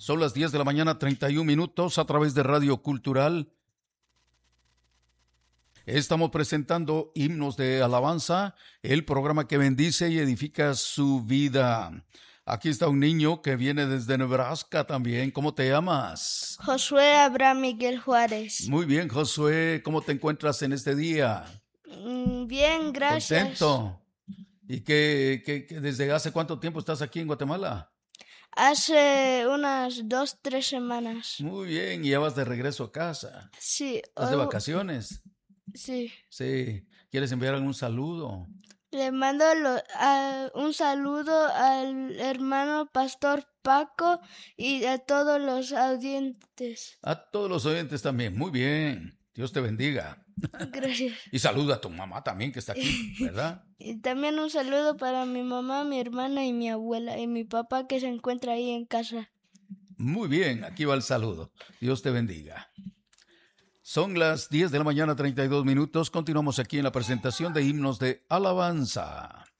Son las 10 de la mañana, 31 minutos, a través de Radio Cultural. Estamos presentando Himnos de Alabanza, el programa que bendice y edifica su vida. Aquí está un niño que viene desde Nebraska también. ¿Cómo te llamas? Josué Abraham Miguel Juárez. Muy bien, Josué. ¿Cómo te encuentras en este día? Bien, gracias. ¿Contento? ¿Y desde hace cuánto tiempo estás aquí en Guatemala? Hace unas 2-3 semanas. Muy bien, ¿y ya vas de regreso a casa? Sí. ¿Estás de vacaciones? Sí. Sí. ¿Quieres enviar algún saludo? Le mando un saludo al hermano Pastor Paco y a todos los oyentes. A todos los oyentes también. Muy bien. Dios te bendiga. Gracias. Y saluda a tu mamá también que está aquí, ¿verdad? Y también un saludo para mi mamá, mi hermana y mi abuela y mi papá que se encuentra ahí en casa. Muy bien, aquí va el saludo. Dios te bendiga. Son las 10 de la mañana, 32 minutos. Continuamos aquí en la presentación de Himnos de Alabanza.